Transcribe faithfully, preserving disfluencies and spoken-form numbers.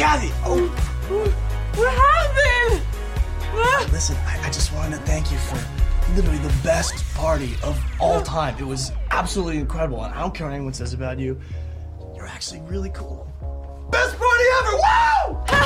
Kathy! Oh! What happened? What? Listen, I, I just wanted to thank you for literally the best party of all time. It was absolutely incredible, and I don't care what anyone says about you. You're actually really cool. Best party ever! Wow!